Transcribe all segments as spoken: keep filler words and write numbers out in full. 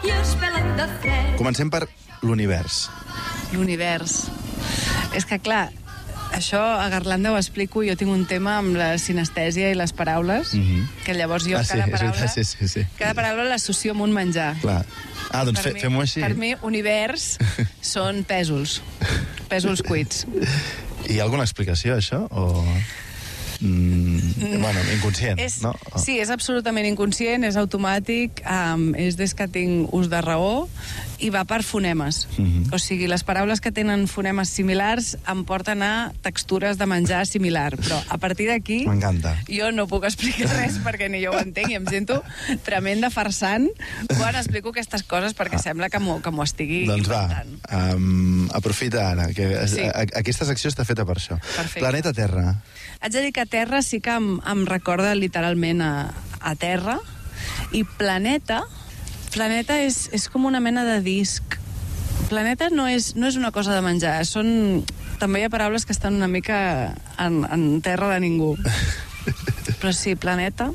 Comencem per l'univers. L'univers. És que, clar, això a Garlanda ho explico, jo tinc un tema amb la sinestèsia i les paraules, Mhm. que llavors jo Ah, sí, cada és paraula, veritat, sí, sí, sí. cada paraula l'associo amb un menjar. Clar. Ah, doncs Per fe, mi- fem-ho així. Per mi, univers són pèsols. Pèsols cuits. Hi ha alguna explicació, això? O... Mm, bueno, inconscient, És, no? O... Sí, és absolutament inconscient, és automàtic, um, és des que tinc ús de raó i va per fonemes. Mhm. O sigui, les paraules que tenen fonemes similars em porten a textures de menjar similar, però a partir d'aquí M'encanta. jo no puc explicar res perquè ni jo ho entenc i em sento tremenda farsant quan explico aquestes coses perquè sembla que m'ho que m'ho estigui Doncs va, inventant. um, aprofita ara, que Sí. a, a, aquesta secció està feta per això. Perfecte. Planeta Terra. Haig de dir que Terra sí que em, em recorda literalment a, a Terra, i Planeta, Planeta és, és com una mena de disc. Planeta no és, no és una cosa de menjar, són... També hi ha paraules que estan una mica en, en terra de ningú. Però sí, Planeta...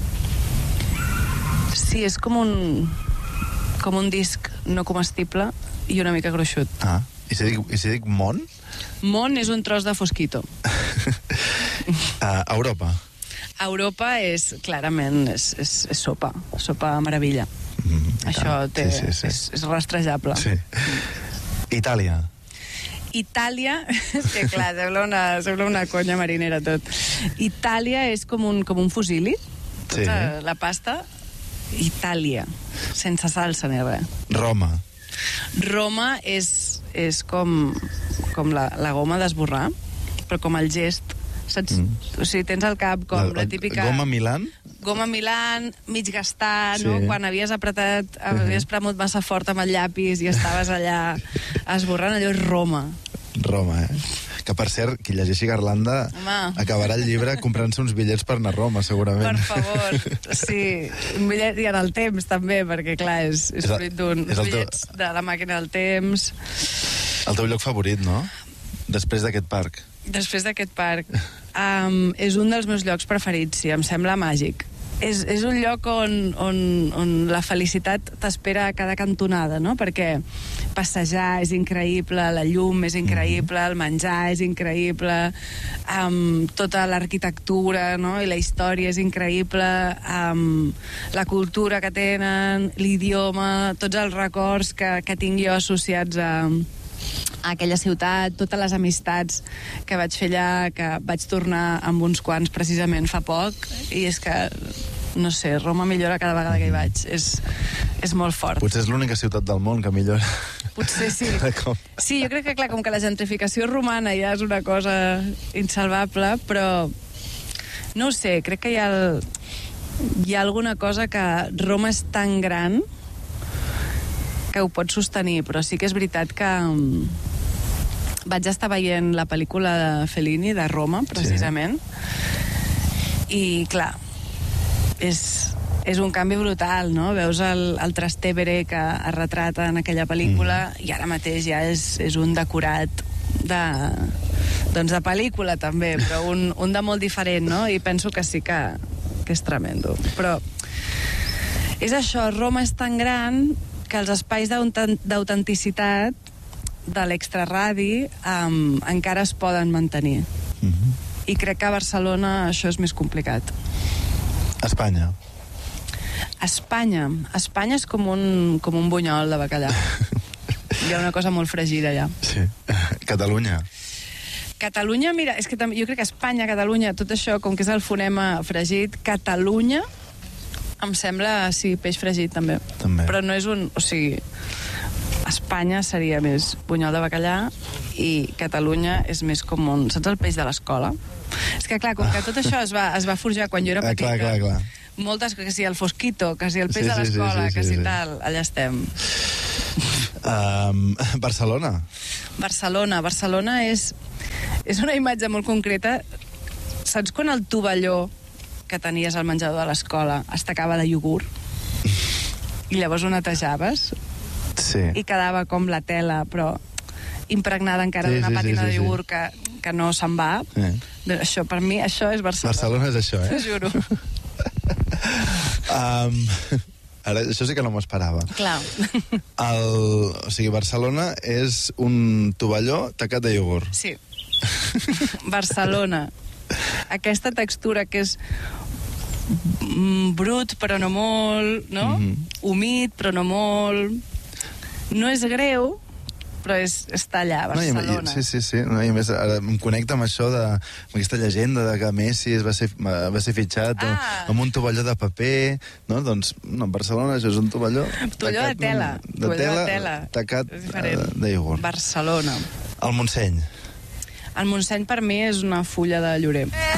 Sí, és com un... com un disc no comestible i una mica gruixut. Ah, i si dic, i si dic món? Món és un tros de fosquito. Uh, Europa. Europa és, clarament, és, és, és sopa. Sopa meravella. Mm, Això té, sí, sí, sí. És, és rastrejable. Sí. Itàlia. Itàlia, és que clar, sembla una, sembla una conya marinera tot. Itàlia és com un, com un fusili, tota Sí. la pasta. Itàlia, sense salsa ni res. Roma. Roma és, és com, com la, la goma d'esborrar, però com el gest, saps? Mm. O sigui, tens al cap com la, la típica... Goma Milan? Goma Milan, mig gastar, Sí. no? Quan havies apretat, havies premut massa fort amb el llapis i estaves allà esborrant, allò és Roma. Roma, eh? Que, per cert, qui llegeixi Garlanda Home. acabarà el llibre comprant-se uns bitllets per anar a Roma, segurament. Per favor, sí. Un bitllet, i en el temps, també, perquè, clar, és, és És el- fruit d'un és el teu- bitllets de la màquina del temps. El teu lloc favorit, no? Després d'aquest parc. Després d'aquest parc. Um, és un dels meus llocs preferits, sí, em sembla màgic. És, és un lloc on, on, on la felicitat t'espera a cada cantonada, no? Perquè passejar és increïble, la llum és increïble, el menjar és increïble, um, tota l'arquitectura, no? I la història és increïble, um, la cultura que tenen, l'idioma, tots els records que, que tinc jo associats a a aquella ciutat, totes les amistats que vaig fer allà, que vaig tornar amb uns quants precisament fa poc, i és que, no sé, Roma millora cada vegada que hi vaig. És, és molt fort. Potser és l'única ciutat del món que millora. Potser sí. Cada cop. Sí, jo crec que, clar, com que la gentrificació romana ja és una cosa insalvable, però no ho sé, crec que hi ha, el, hi ha alguna cosa que Roma és tan gran que ho pot sostenir, però sí que és veritat que um, vaig estar veient la pel·lícula de Fellini, de Roma, precisament, sí. I, clar, és, és un canvi brutal, no? Veus el, el Trastevere que es retrata en aquella pel·lícula mm. i ara mateix ja és, és un decorat de, doncs de pel·lícula, també, però un, un de molt diferent, no? I penso que sí que, que és tremendo. Però és això, Roma és tan gran que els espais d'autenticitat de l'extraradi um, encara es poden mantenir. Mm-hmm. I crec que a Barcelona això és més complicat. Espanya. Espanya. Espanya és com un, com un bunyol de bacallà. Hi ha una cosa molt fregida allà. Sí. Catalunya. Catalunya, mira, és que també, jo crec que Espanya, Catalunya, tot això, com que és el fonema fregit, Catalunya em sembla, sí, peix fregit, també. També. Però no és un... O sigui, Espanya seria més bunyol de bacallà i Catalunya és més com un... Saps el peix de l'escola? És que, clar, com que tot això es va, es va forjar quan jo era Ah, petita... clar, clar, clar. Moltes, que si el fosquito, que si el peix Sí, de sí, l'escola, sí, sí, que sí, si sí. tal, allà estem. Um, Barcelona. Barcelona. Barcelona és, és una imatge molt concreta. Saps quan el tovalló que tenies al menjador de l'escola es tacava de iogurt? I llavors ho netejaves? Sí. I quedava com la tela, però impregnada encara Sí, d'una sí, pàtina sí, sí, de iogurt que, que no se'n va. Eh. Doncs això, per mi, això és Barcelona. Barcelona és això, eh? T'ho juro. Um, Ara, això sí que no m'ho esperava. Clar. El, o sigui, Barcelona és un tovalló tacat de iogurt. Sí. Barcelona. Aquesta textura que és brut però no molt, no? Mm-hmm. Humit però no molt. No és greu, però és, està allà, a Barcelona. No, i, sí, sí, sí. No, i a més, ara em connecta amb això de, amb aquesta llegenda de que Messi es va ser, va ser fitxat ah. amb un tovalló de paper, no? Doncs, no, Barcelona això és un tovalló... Tovalló de tela. De tovalló tela, de tela. tacat de, de iogurt. Barcelona. El Montseny. El Montseny per mi és una fulla de llorer.